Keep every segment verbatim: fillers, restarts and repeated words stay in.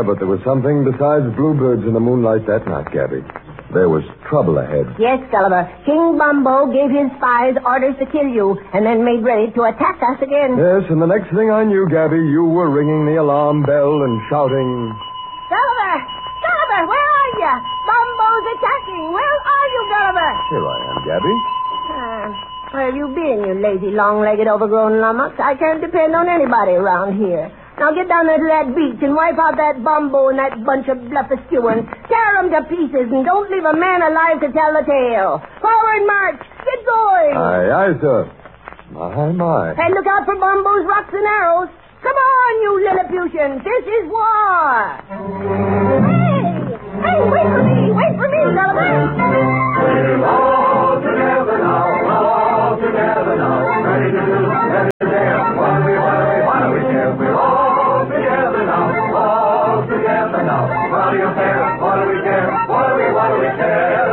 but there was something besides bluebirds in the moonlight that night, Gabby. There was trouble ahead. Yes, Gulliver. King Bumbo gave his spies orders to kill you and then made ready to attack us again. Yes, and the next thing I knew, Gabby, you were ringing the alarm bell and shouting... Gulliver! Gulliver, where are you? Bumbo's attacking. Where are you, Gulliver? Here I am, Gabby. Uh, where have you been, you lazy, long-legged, overgrown lummox? I can't depend on anybody around here. Now get down there to that beach and wipe out that Bumbo and that bunch of bluffuskewans. Tear them to pieces and don't leave a man alive to tell the tale. Forward march. Get going. Aye, aye, sir. My, my. Hey, look out for Bumbo's rocks and arrows. Come on, you Lilliputians. This is war. Hey! Hey, wait for me. Wait for me, Gulliver. We're all together now. All together now. Ready to do, ready to dare. What do we, what do we, what do we care? We're all together now. All together now. What do you care? What do we care? What do we, what do we care?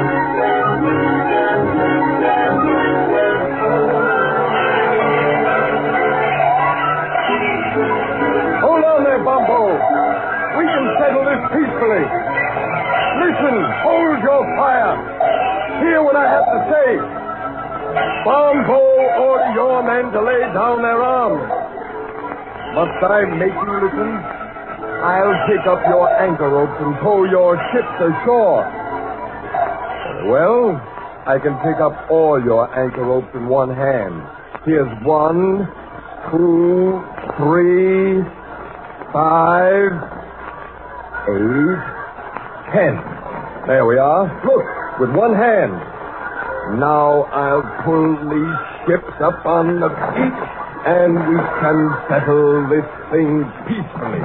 Hold on there, Bumbo. We can settle this peacefully. Listen, hold your fire. Hear what I have to say. Bumbo, order your men to lay down their arms. Must I make you listen? I'll pick up your anchor ropes and tow your ships ashore. Very well, I can pick up all your anchor ropes in one hand. Here's one, two, three, five, eight, ten. There we are. Look, with one hand. Now I'll pull these ships up on the beach, and we can settle this thing peacefully.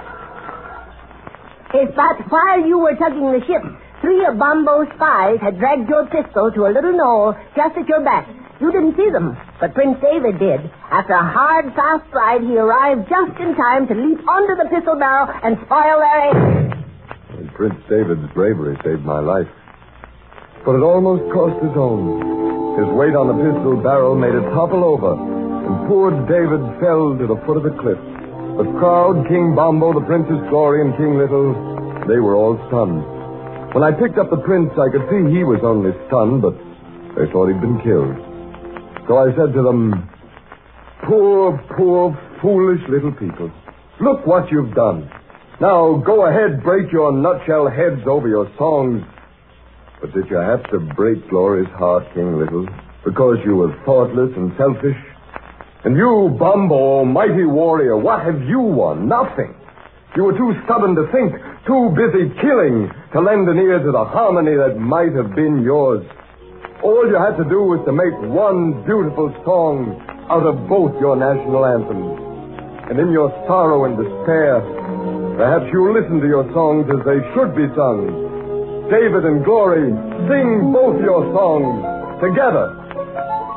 Yes, but while you were tugging the ship, three of Bumbo's spies had dragged your pistol to a little knoll just at your back. You didn't see them, but Prince David did. After a hard, fast ride, he arrived just in time to leap onto the pistol barrel and spoil their aim. And Prince David's bravery saved my life. But it almost cost his own. His weight on the pistol barrel made it topple over, and poor David fell to the foot of the cliff. The crowd, King Bumbo, the Princess Glory, and King Little, they were all stunned. When I picked up the prince, I could see he was only stunned, but they thought he'd been killed. So I said to them, poor, poor, foolish little people. Look what you've done. Now go ahead, break your nutshell heads over your songs. But did you have to break Glory's heart, King Little, because you were thoughtless and selfish? And you, Bumbo, mighty warrior, what have you won? Nothing. You were too stubborn to think, too busy killing to lend an ear to the harmony that might have been yours. All you had to do was to make one beautiful song out of both your national anthems. And in your sorrow and despair, perhaps you listen to your songs as they should be sung. David and Glory, sing both your songs together.